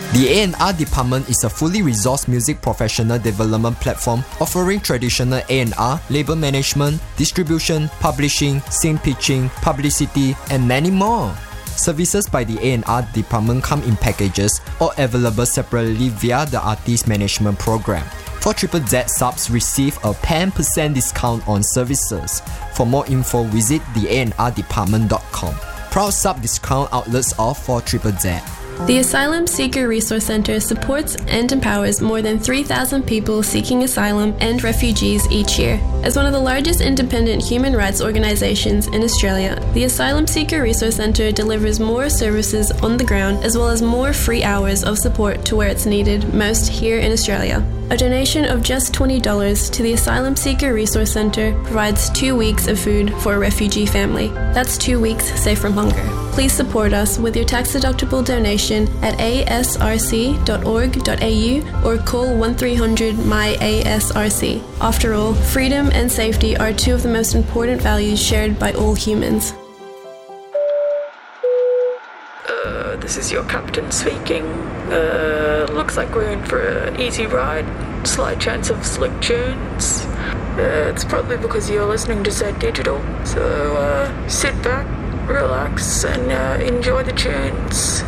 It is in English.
The A&R department is a fully resourced music professional development platform offering traditional A&R, label management, distribution, publishing, scene pitching, publicity, and many more. Services by the A&R department come in packages or available separately via the artist management program. For Triple Z subs receive a 10% discount on services. For more info, visit theanrdepartment.com. Proud sub discount outlets of for Triple Z. The Asylum Seeker Resource Centre supports and empowers more than 3,000 people seeking asylum and refugees each year. As one of the largest independent human rights organisations in Australia, the Asylum Seeker Resource Centre delivers more services on the ground as well as more free hours of support to where it's needed most here in Australia. A donation of just $20 to the Asylum Seeker Resource Centre provides 2 weeks of food for a refugee family. That's 2 weeks safe from hunger. Please support us with your tax-deductible donation at asrc.org.au or call 1300-MY-ASRC. After all, freedom and safety are two of the most important values shared by all humans. This is your captain speaking. Looks like we're in for an easy ride. Slight chance of slick tunes. It's probably because you're listening to Z Digital. So sit back, relax, and enjoy the tunes.